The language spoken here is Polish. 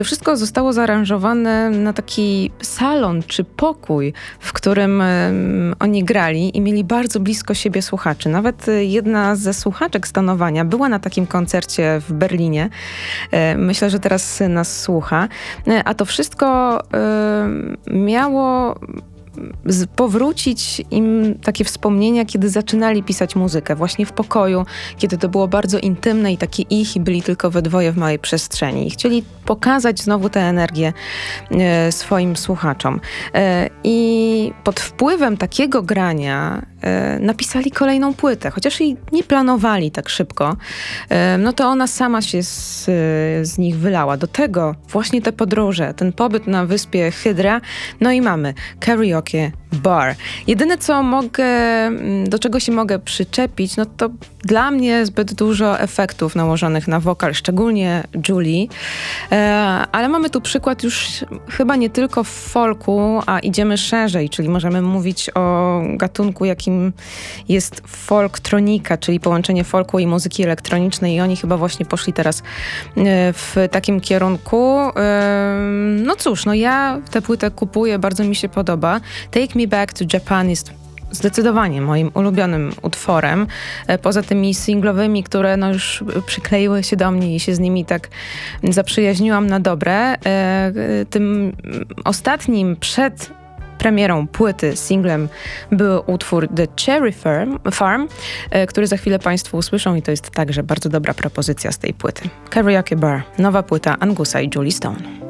To wszystko zostało zaaranżowane na taki salon czy pokój, w którym oni grali i mieli bardzo blisko siebie słuchaczy. Nawet jedna ze słuchaczek Stonowania była na takim koncercie w Berlinie. Myślę, że teraz nas słucha. A to wszystko miało powrócić im takie wspomnienia, kiedy zaczynali pisać muzykę, właśnie w pokoju, kiedy to było bardzo intymne i takie ich i byli tylko we dwoje w małej przestrzeni. I chcieli pokazać znowu tę energię swoim słuchaczom. I pod wpływem takiego grania napisali kolejną płytę, chociaż jej nie planowali tak szybko, no to ona sama się z nich wylała. Do tego właśnie te podróże, ten pobyt na wyspie Hydra, no i mamy Karaoke Bar. Jedyne do czego się mogę przyczepić, no to dla mnie zbyt dużo efektów nałożonych na wokal, szczególnie Julie. Ale mamy tu przykład już chyba nie tylko w folku, a idziemy szerzej, czyli możemy mówić o gatunku, jakim jest folktronika, czyli połączenie folku i muzyki elektronicznej, i oni chyba właśnie poszli teraz w takim kierunku. No cóż, no ja tę płytę kupuję, bardzo mi się podoba. Take Me Back to Japan jest zdecydowanie moim ulubionym utworem. Poza tymi singlowymi, które no już przykleiły się do mnie i się z nimi tak zaprzyjaźniłam na dobre. Tym ostatnim przed premierą płyty singlem był utwór The Cherry Farm, który za chwilę Państwo usłyszą i to jest także bardzo dobra propozycja z tej płyty. Karaoke Bar, nowa płyta Angusa i Julie Stone.